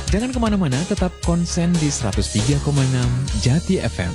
Jangan kemana-mana, tetap konsen di 103,6 Jati FM.